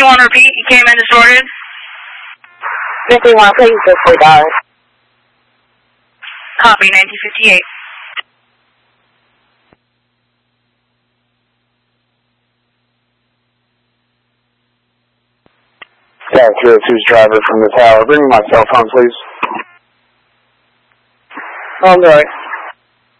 51, repeat. You came in distorted. 51, please disregard. Copy, 1958. Yeah, 302's driver from the tower. Bring me my cell phone, please. On board.